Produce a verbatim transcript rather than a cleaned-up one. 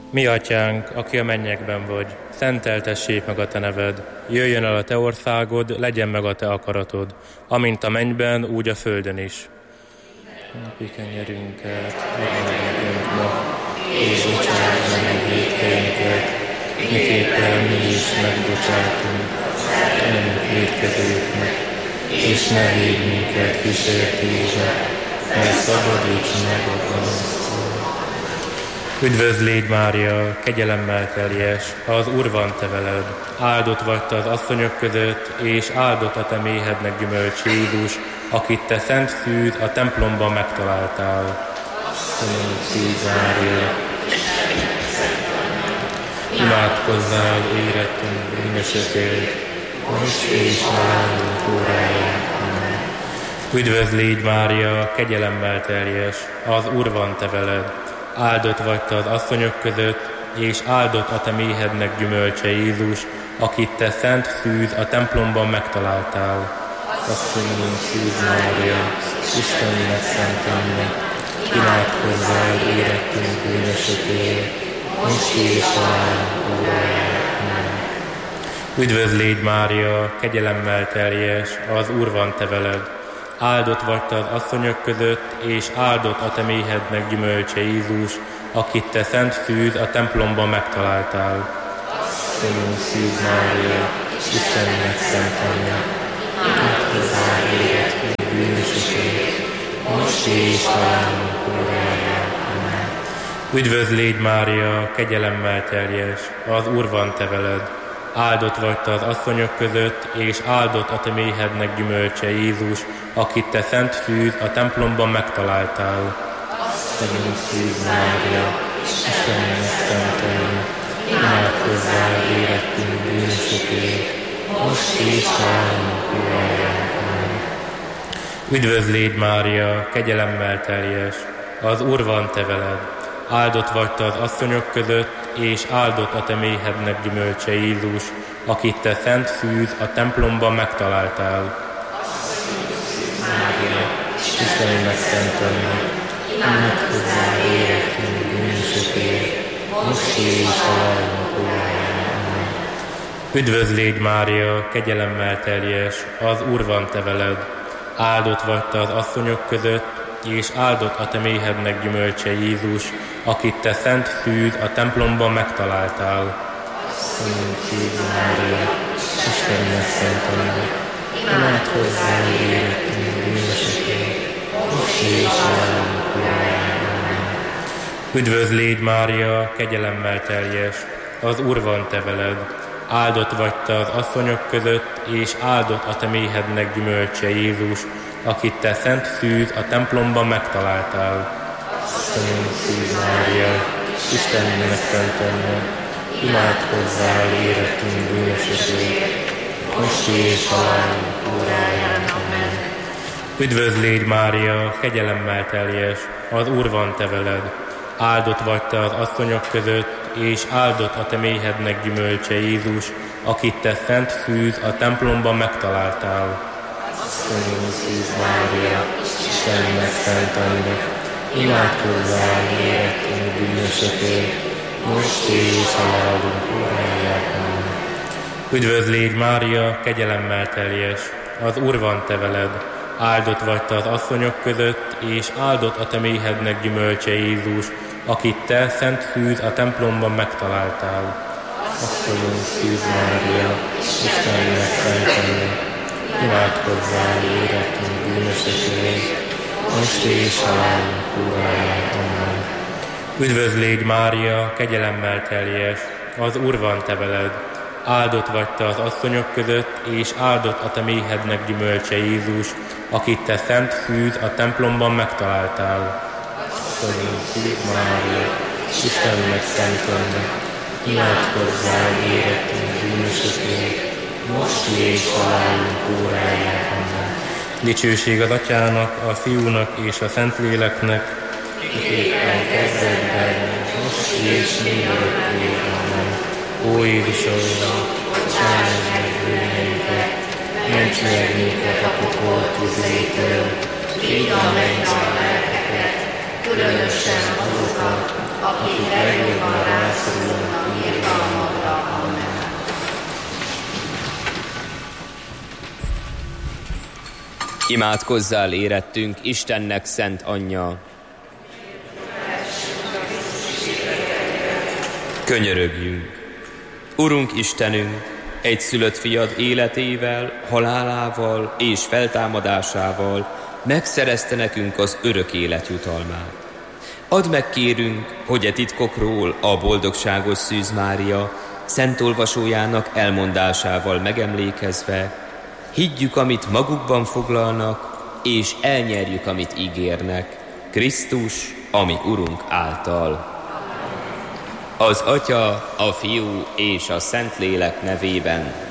Mi atyánk, aki a mennyekben vagy, szenteltessék meg a te neved, jöjjön el a te országod, legyen meg a te akaratod, amint a mennyben, úgy a földön is. Napi kenyerünket add meg nekünk ma, és bocsáss meg vétkeinket, miképpen mi is megbocsátunk a vétkezőknek, és ne védj minket kísértésbe, mert szabadíts meg a gonosztól. Üdvözl légy, Mária, kegyelemmel teljes, az Úr van te veled, áldott vagy te az asszonyok között, és áldott a te méhednek gyümölcse Jézus, akit te szent szűz a templomban megtaláltál. Szent szűz, Mária, imádkozzál érettünk bűnösökért, most és halálunk óráján. Üdvözl légy, Mária, kegyelemmel teljes, az Úr van te veled, áldott vagy te az asszonyok között, és áldott a te méhednek gyümölcse Jézus, akit te szent szűz a templomban megtaláltál. Asszonyunk szűz, Mária, Istennek szent Anna, imádkozzál érettünk bűnösökért, most és halálunk óráján. Üdvözl légy, Mária, kegyelemmel teljes, az Úr van te veled, áldott vagy te az asszonyok között, és áldott a te méhednek gyümölcse Jézus, akit te szent szűz a templomban megtaláltál. Asszonyunk szűz, Mária, Istennek szent Anna, imádkozzál érettünk bűnösökért, most és halálunk óráján. Üdvözl légy, Mária, kegyelemmel teljes, az Úr van te veled, áldott vagy te az asszonyok között, és áldott a te méhednek gyümölcse Jézus, akit te szent szűz a templomban megtaláltál. Asszonyunk szűz, Mária, Istennek szent Anna, imádkozzál érettünk bűnösökért, most és halálunk óráján. Üdvözl légy, Mária, kegyelemmel teljes, az Úr van te veled, áldott vagy te az asszonyok között, és áldott a te méhednek gyümölcse Jézus, akit te szent szűz a templomban megtaláltál. Mária, Istennek szent Anna, imádkozzál érettünk bűnösökért, most és halálunk óráján. Üdvözl légy, Mária, kegyelemmel teljes, az Úr van te veled, áldott vagy te az asszonyok között, és áldott a te méhednek gyümölcse Jézus, akit te szent szűz a templomban megtaláltál. Asszonyunk szűz, Mária, Istennek szent Anna, imádkozzál érettünk bűnösökért, most és halálunk óráján. Üdvözl légy, Mária, kegyelemmel teljes, az Úr van te veled, áldott vagy te az asszonyok között, és áldott a te méhednek gyümölcse Jézus, akit te szent szűz a templomban megtaláltál. Asszonyunk szűz, Mária, Istennek szent Anna, imádkozzál érettünk bűnösökért, most és halálunk óráján. Amen. Üdvözl légy, Mária, kegyelemmel teljes, az Úr van te veled, áldott vagy te az asszonyok között, és áldott a te méhednek gyümölcse Jézus, akit te szent szűz a templomban megtaláltál. Asszonyunk szűz, Mária, Istennek szent Anna, imádkozzál érettünk bűnösökért, most és halálunk óráján. Üdvözl légy, Mária, kegyelemmel teljes, az Úr van te veled, áldott vagy te az asszonyok között, és áldott a te méhednek gyümölcse Jézus, akit te szent szűz a templomban megtaláltál. Asszonyunk szűz, Mária, Istennek szent Anna, imádkozzál érettünk bűnösökért, most és halálunk óráján. Amen. Üdvözl légy, Mária, kegyelemmel teljes, az Úr van te veled, áldott vagy te az asszonyok között, és áldott a te méhednek gyümölcse Jézus, akit te szent szűz a templomban megtaláltál. Asszonyunk szűz, Mária, Istennek szent Anna, imádkozzál érettünk bűnösökért, most és halálunk óráján. Amen. Dicsőség az Atyának, a Fiúnak és a Szentléleknek, miképpen kezdetben, most és mindörökké. Amen. Ó Jézusom, bocsáss meg bűneinket, ments meg minket a pokol tüzétől, vidd a mennybe a lelkeket, különösen azokat, akik legjobban rászorulnak Imádkozzál, érettünk, Istennek szent anyja. Könyörögjünk. Urunk Istenünk, egyszülött fiad életével, halálával és feltámadásával megszerezte nekünk az örök élet jutalmát. Add meg, kérünk, hogy e titkokról a boldogságos Szűz Mária szent olvasójának elmondásával megemlékezve higgyük, amit magukban foglalnak, és elnyerjük, amit ígérnek, Krisztus, ami Urunk által. Az Atya, a Fiú és a Szentlélek nevében.